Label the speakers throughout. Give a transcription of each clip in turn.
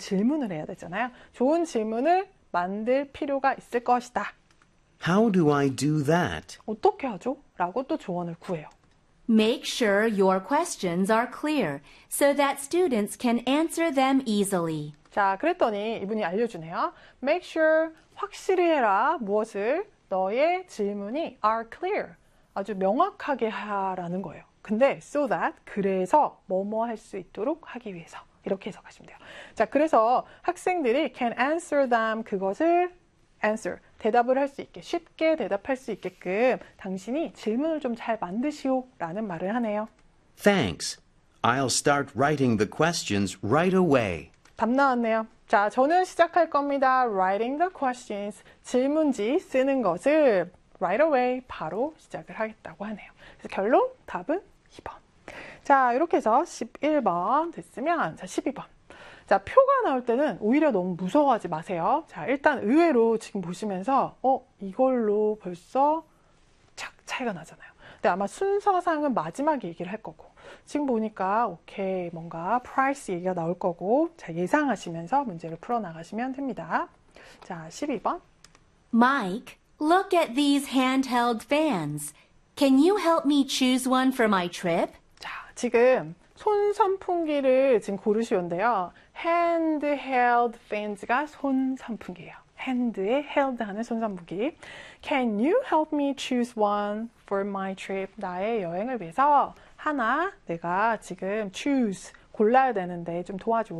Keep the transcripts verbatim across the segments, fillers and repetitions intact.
Speaker 1: 질문을 해야 되잖아요. 좋은 질문을 만들 필요가 있을 것이다.
Speaker 2: How do I do that?
Speaker 1: 어떻게 하죠? 라고 또 조언을 구해요.
Speaker 3: Make sure your questions are clear so that students can answer them easily.
Speaker 1: 자, 그랬더니 이분이 알려주네요. Make sure, 확실히 해라. 무엇을? 너의 질문이 are clear. 아주 명확하게 하라는 거예요. 근데 so that, 그래서 뭐뭐 할 수 있도록 하기 위해서. 이렇게 해석하시면 돼요. 자, 그래서 학생들이 can answer them, 그것을 answer, 대답을 할 수 있게, 쉽게 대답할 수 있게끔 당신이 질문을 좀 잘 만드시오 라는 말을 하네요.
Speaker 2: Thanks. I'll start writing the questions right away.
Speaker 1: 답 나왔네요. 자, 저는 시작할 겁니다. Writing the questions. 질문지 쓰는 것을 right away, 바로 시작을 하겠다고 하네요. 그래서 결론, 답은 이 번. 자, 이렇게 해서 십일 번 됐으면, 자, 십이 번. 자, 표가 나올 때는 오히려 너무 무서워하지 마세요. 자, 일단 의외로 지금 보시면서, 어, 이걸로 벌써 착 차이가 나잖아요. 근데 아마 순서상은 마지막에 얘기를 할 거고, 지금 보니까 오케이 뭔가 price 얘기가 나올 거고, 자, 예상하시면서 문제를 풀어나가시면 됩니다. 자, 십이 번.
Speaker 3: Mike, look at these handheld fans. Can you help me choose one for my trip?
Speaker 1: 자, 지금 손 선풍기를 지금 고르시온데요. handheld fans가 손 선풍기예요. hand에 held 하는 손 선풍기. Can you help me choose one for my trip? 나의 여행을 위해서 하나 내가 지금 choose 골라야 되는데 좀 도와줘.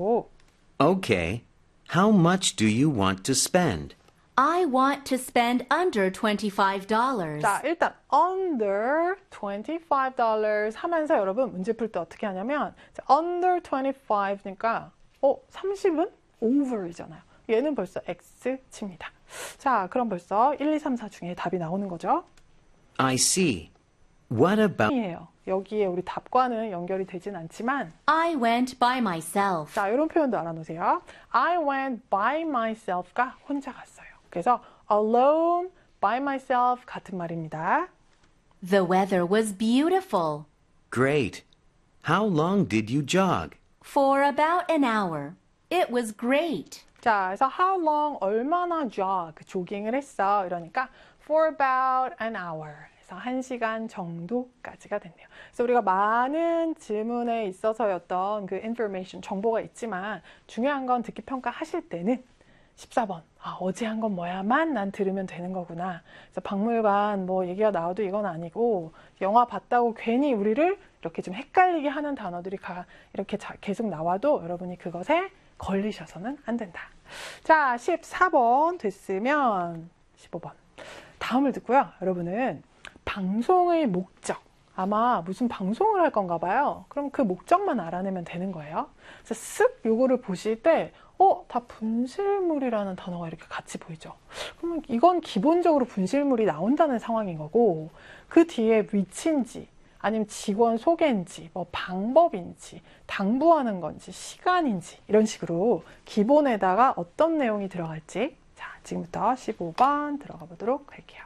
Speaker 2: Okay. How much do you want to spend?
Speaker 3: I want to spend under twenty-five dollars.
Speaker 1: 자, 일단 under twenty-five dollars 하면서 여러분 문제 풀 때 어떻게 하냐면 자, under twenty-five니까 어, 삼십은 over이잖아요. 얘는 벌써 X 칩니다. 자, 그럼 벌써 일, 이, 삼, 사 중에 답이 나오는 거죠.
Speaker 2: I see. What about...
Speaker 1: 이에요. 여기에 우리 답과는 연결이 되진 않지만
Speaker 3: I went by myself.
Speaker 1: 자, 이런 표현도 알아놓으세요. I went by myself가 혼자 갔어요. 그래서 alone, by myself 같은 말입니다.
Speaker 3: The weather was beautiful.
Speaker 2: Great. How long did you jog?
Speaker 3: For about an hour. It was great.
Speaker 1: 자, 그래서 how long, 얼마나 jog, 조깅을 했어. 이러니까 for about an hour. 그래서 한 시간 정도까지가 됐네요. 그래서 우리가 많은 질문에 있어서였던 그 information, 정보가 있지만 중요한 건 듣기 평가 하실 때는 십사 번. 아, 어제 한 건 뭐야만 난 들으면 되는 거구나. 그래서 박물관 뭐 얘기가 나와도 이건 아니고 영화 봤다고 괜히 우리를 이렇게 좀 헷갈리게 하는 단어들이 가, 이렇게 자, 계속 나와도 여러분이 그것에 걸리셔서는 안 된다. 자, 십사 번 됐으면 십오 번. 다음을 듣고요. 여러분은 방송의 목적. 아마 무슨 방송을 할 건가 봐요. 그럼 그 목적만 알아내면 되는 거예요. 그래서 쓱 요거를 보실 때 어, 다 분실물이라는 단어가 이렇게 같이 보이죠. 그러면 이건 기본적으로 분실물이 나온다는 상황인 거고 그 뒤에 위치인지 아니면 직원 소개인지 뭐 방법인지 당부하는 건지 시간인지 이런 식으로 기본에다가 어떤 내용이 들어갈지 자, 지금부터 십오 번 들어가 보도록 할게요.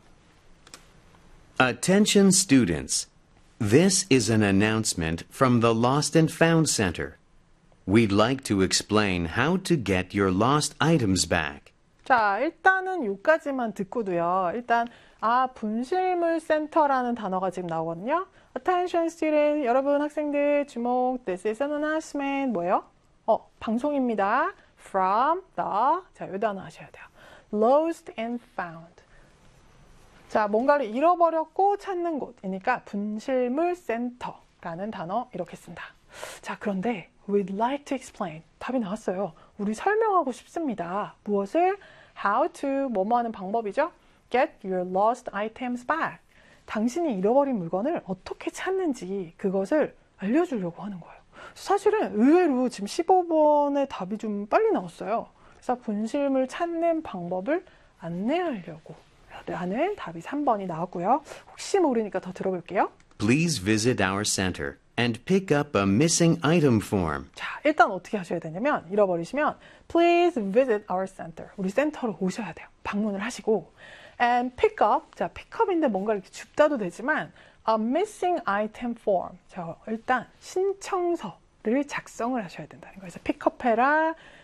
Speaker 2: Attention students. This is an announcement from the Lost and Found Center. We'd like to explain how to get your lost items back.
Speaker 1: 자, 일단은 여기까지만 듣고도요. 일단 아, 분실물 센터라는 단어가 지금 나오거든요. Attention student, 여러분 학생들 주목. This is an announcement. 뭐예요? 어, 방송입니다. From the, 자, 이 단어 하셔야 돼요. Lost and found. 자, 뭔가를 잃어버렸고 찾는 곳이니까 분실물 센터라는 단어 이렇게 쓴다. 자, 그런데 we'd like to explain. 답이 나왔어요. 우리 설명하고 싶습니다. 무엇을? How to, 뭐뭐 하는 방법이죠? Get your lost items back. 당신이 잃어버린 물건을 어떻게 찾는지 그것을 알려주려고 하는 거예요. 사실은 의외로 지금 십오 번의 답이 좀 빨리 나왔어요. 그래서 분실물 찾는 방법을 안내하려고 하는 답이 삼 번이 나왔고요. 혹시 모르니까 더 들어볼게요.
Speaker 2: Please visit our center and pick up a missing item form.
Speaker 1: 자, 일단 어떻게 하셔야 되냐면 잃어버리시면 Please visit our center. 우리 센터로 오셔야 돼요. 방문을 하시고 and pick up. 자, pickup인데 뭔가 이렇게 줍다도 되지만 a missing item form. 자, 일단 신청서를 작성을 하셔야 된다는 거예요. 그래서 pickup해라.